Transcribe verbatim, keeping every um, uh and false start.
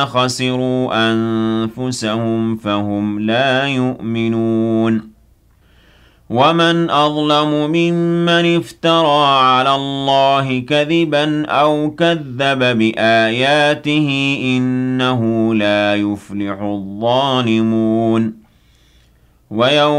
خَسِرُوا أَنفُسَهُمْ فَهُمْ لَا يُؤْمِنُونَ وَمَنْ أَظْلَمُ مِمَّنِ افْتَرَىٰ عَلَى اللَّهِ كَذِبًا أَوْ كَذَّبَ بِآيَاتِهِ ۚ إِنَّهُ لَا يُفْلِحُ الظَّالِمُونَ وَيَوْمَ